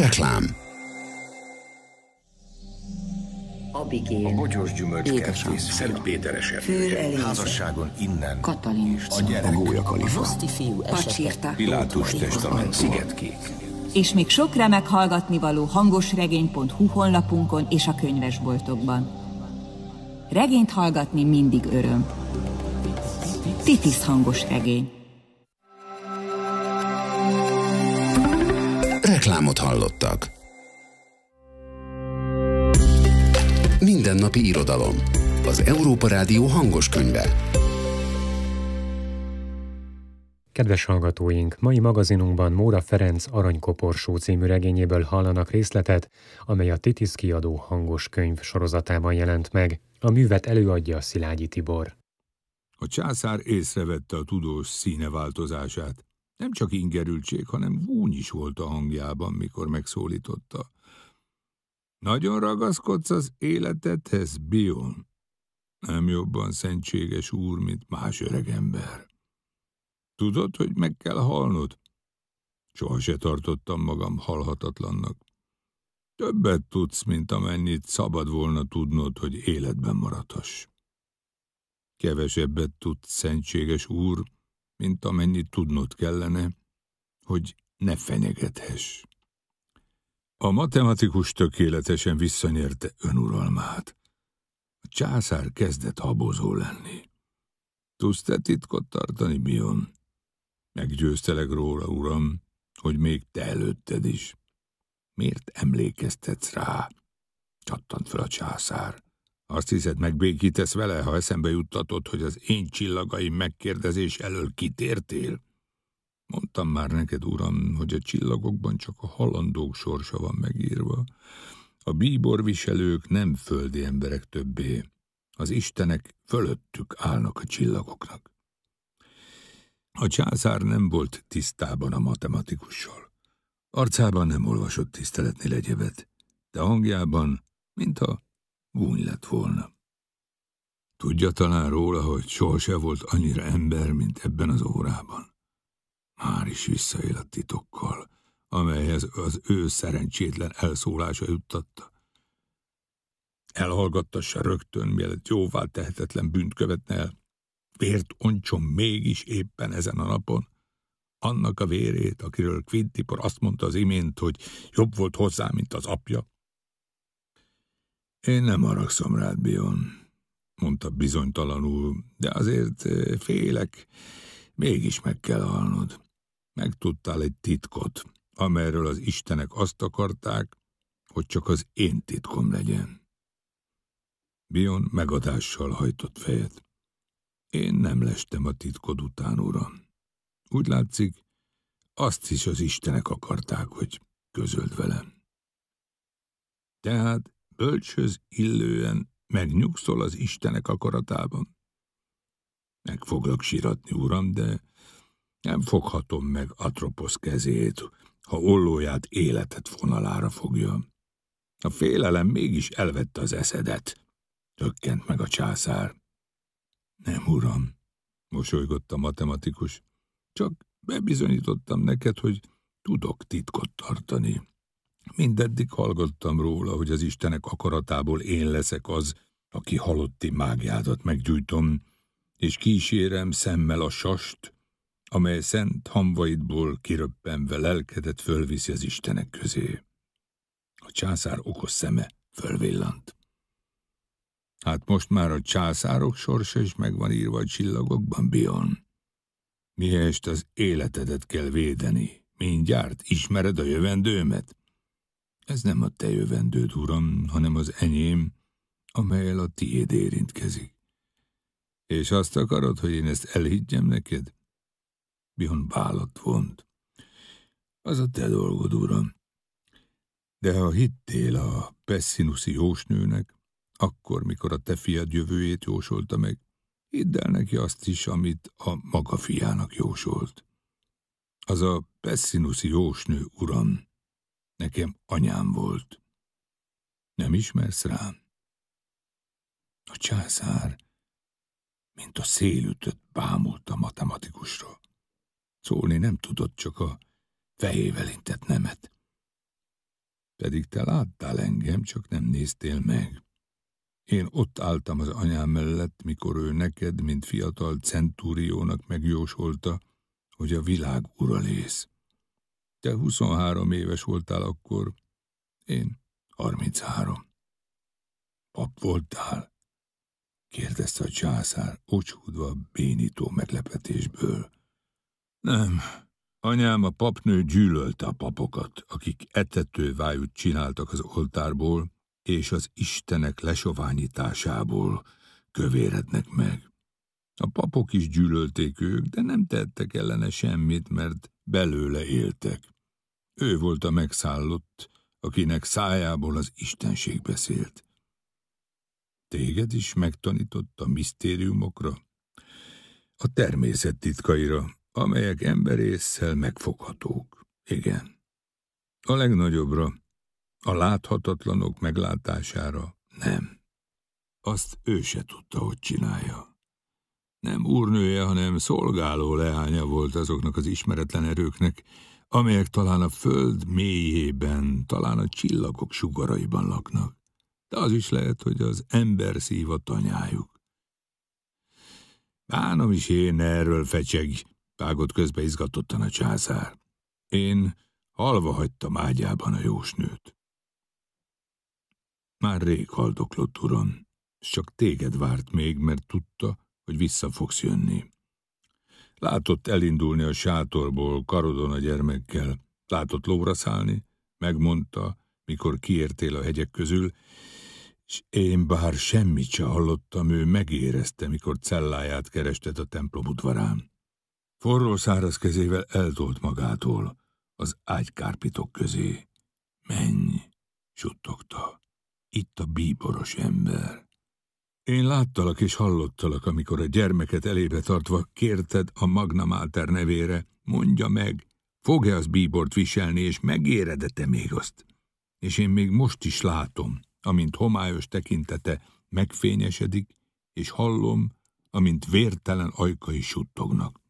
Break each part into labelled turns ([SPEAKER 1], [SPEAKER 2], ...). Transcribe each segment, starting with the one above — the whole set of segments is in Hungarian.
[SPEAKER 1] Reklám.
[SPEAKER 2] Abigail,
[SPEAKER 3] a bogyós gyümölcskertész, Szentpéteres erdője, házasságon innen,
[SPEAKER 2] Katalin,
[SPEAKER 3] a gyerek,
[SPEAKER 1] A Gólyakalifa,
[SPEAKER 2] Roszti fiú esete,
[SPEAKER 3] Pilátus testament, Szigetkék.
[SPEAKER 4] És még sok remek hallgatnivaló hangosregény.hu honlapunkon és a könyvesboltokban. Regényt hallgatni mindig öröm. Titis hangos regény.
[SPEAKER 1] Reklámot hallottak. Mindennapi irodalom. Az Európa Rádió hangos könyve.
[SPEAKER 5] Kedves hallgatóink, mai magazinunkban Móra Ferenc Aranykoporsó című regényéből hallanak részletet, amely a Titis kiadó hangos könyv sorozatában jelent meg. A művet előadja Szilágyi Tibor.
[SPEAKER 6] A császár észrevette a tudós színe változását. Nem csak ingerültség, hanem gúny is volt a hangjában, mikor megszólította. Nagyon ragaszkodsz az életedhez, Bion? Nem jobban szentséges úr, mint más öregember. Tudod, hogy meg kell halnod? Soha se tartottam magam halhatatlannak. Többet tudsz, mint amennyit szabad volna tudnod, hogy életben maradhass. Kevesebbet tudsz, szentséges úr, mint amennyit tudnod kellene, hogy ne fenyegethess. A matematikus tökéletesen visszanyerte önuralmát. A császár kezdett habozó lenni. Tudsz te titkot tartani, Bion? Meggyőztelek róla, uram, hogy még te előtted is. Miért emlékeztetsz rá? Csattant fel a császár. Azt hiszed, megbékítesz vele, ha eszembe juttatod, hogy az én csillagaim megkérdezés elől kitértél? Mondtam már neked, uram, hogy a csillagokban csak a halandók sorsa van megírva. A bíborviselők nem földi emberek többé. Az istenek fölöttük állnak a csillagoknak. A császár nem volt tisztában a matematikussal. Arcában nem olvasott tiszteletni legyebet, de hangjában, mintha gúny lett volna. Tudja talán róla, hogy sohase volt annyira ember, mint ebben az órában. Már is visszaél a titokkal, amelyhez az ő szerencsétlen elszólása juttatta. Elhallgattassa rögtön, mielőtt jóvá tehetetlen bűnt követne el. Vért ontson mégis éppen ezen a napon. Annak a vérét, akiről Quintipor azt mondta az imént, hogy jobb volt hozzá, mint az apja. Én nem haragszom rád, Bion, mondta bizonytalanul, de azért félek, mégis meg kell halnod. Megtudtál egy titkot, amelyről az istenek azt akarták, hogy csak az én titkom legyen. Bion megadással hajtott fejet. Én nem lestem a titkod után, uram. Úgy látszik, azt is az istenek akarták, hogy közöld velem. Tehát bölcshöz illően megnyugszol az istenek akaratában? Meg foglak siratni, uram, de nem foghatom meg Atroposz kezét, ha ollóját életet fonalára fogja. A félelem mégis elvette az eszedet. Tökkent meg a császár. Nem, uram, mosolygott a matematikus. Csak bebizonyítottam neked, hogy tudok titkot tartani. Mindeddig hallgattam róla, hogy az istenek akaratából én leszek az, aki halotti mágiádat meggyújtom, és kísérem szemmel a sast, amely szent hamvaidból kiröppenve lelkedet fölviszi az istenek közé. A császár okos szeme fölvillant. Hát most már a császárok sorsa is meg van írva a csillagokban, Bion. Mihelyest az életedet kell védeni. Mindjárt ismered a jövendőmet? Ez nem a te jövendőd, uram, hanem az enyém, amellyel a tiéd érintkezik. És azt akarod, hogy én ezt elhiggyem neked? Bion vállat vont. Az a te dolgod, uram. De ha hittél a Pessinuszi jósnőnek, akkor, mikor a te fiad jövőjét jósolta meg, hidd el neki azt is, amit a maga fiának jósolt. Az a Pessinuszi jósnő, uram, nekem anyám volt. Nem ismersz rám? A császár, mint a szélütött, bámult a matematikusra. Szólni nem tudott, csak a fejével intett nemet. Pedig te láttál engem, csak nem néztél meg. Én ott álltam az anyám mellett, mikor ő neked, mint fiatal centúriónak megjósolta, hogy a világ ura lész. Te 23 éves voltál akkor, én 33. Pap voltál? Kérdezte a császár, ocsúdva bénító meglepetésből. Nem, anyám, a papnő gyűlölte a papokat, akik etetővájút csináltak az oltárból, és az istenek lesoványításából kövérednek meg. A papok is gyűlölték ők, de nem tettek ellene semmit, mert belőle éltek. Ő volt a megszállott, akinek szájából az istenség beszélt. Téged is megtanított a misztériumokra, a természet titkaira, amelyek emberésszel megfoghatók. Igen. A legnagyobbra, a láthatatlanok meglátására nem. Azt ő se tudta, hogy csinálja. Nem úrnője, hanem szolgáló leánya volt azoknak az ismeretlen erőknek, amelyek talán a föld mélyében, talán a csillagok sugaraiban laknak. De az is lehet, hogy az ember szív a tanyájuk. Bánom is én erről, fecseg, vágott közbe izgatottan a császár. Én halva hagytam ágyában a jósnőt. Már rég haldoklott, uram, és csak téged várt még, mert tudta, hogy vissza fogsz jönni. Látott elindulni a sátorból karodon a gyermekkel, látott lóra szállni, megmondta, mikor kiértél a hegyek közül, és én bár semmit se hallottam, ő megérezte, mikor celláját kerested a templom udvarán. Forró száraz kezével eltolt magától az ágykárpitok közé. Menj, suttogta, itt a bíboros ember. Én láttalak és hallottalak, amikor a gyermeket elébe tartva kérted a Magna Mater nevére, mondja meg, fog-e az bíbort viselni, és megéred-e te még azt? És én még most is látom, amint homályos tekintete megfényesedik, és hallom, amint vértelen ajkai suttognak.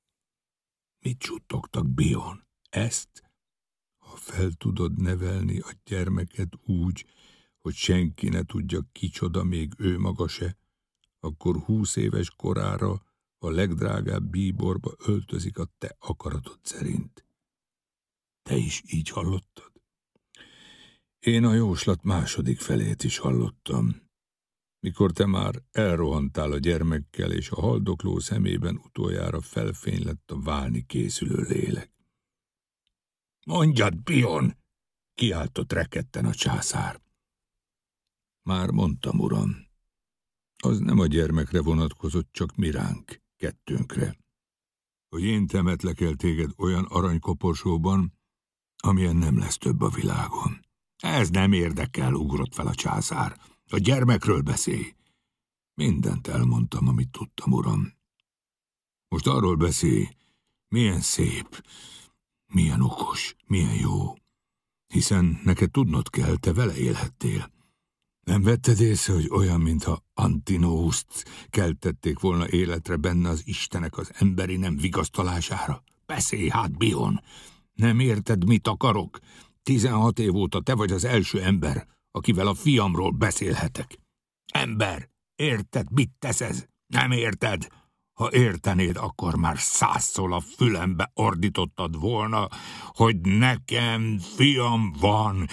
[SPEAKER 6] Mit suttogtak, Bion? Ezt? Ha fel tudod nevelni a gyermeket úgy, hogy senki ne tudja, kicsoda, még ő maga se, akkor 20 éves korára a legdrágább bíborba öltözik a te akaratod szerint. Te is így hallottad? Én a jóslat második felét is hallottam, mikor te már elrohantál a gyermekkel, és a haldokló szemében utoljára felfény lett a válni készülő lélek. Mondjad, Bion! Kiáltott rekedten a császár. Már mondtam, uram, az nem a gyermekre vonatkozott, csak mi ránk, kettőnkre, hogy én temetlek el téged olyan aranykoporsóban, amilyen nem lesz több a világon. Ez nem érdekel, ugrott fel a császár. A gyermekről beszélj. Mindent elmondtam, amit tudtam, uram. Most arról beszélj, milyen szép, milyen okos, milyen jó. Hiszen neked tudnod kell, te vele élhettél. Nem vetted észre, hogy olyan, mintha Antinóuszt keltették volna életre benne az istenek az emberi nem vigasztalására? Beszélj hát, Bion! Nem érted, mit akarok? 16 év óta te vagy az első ember, akivel a fiamról beszélhetek. Ember, érted, mit tesz ez? Nem érted? Ha értenéd, akkor már 100-szor a fülembe ordítottad volna, hogy nekem fiam van.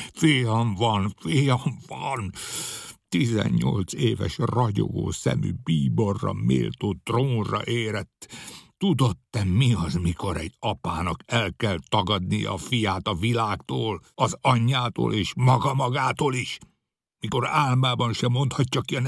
[SPEAKER 6] 18 éves ragyogó szemű bíborra méltó trónra érett. Tudod te, mi az, mikor egy apának el kell tagadnia a fiát a világtól, az anyjától és maga magától is? Mikor álmában sem mondhatja ki a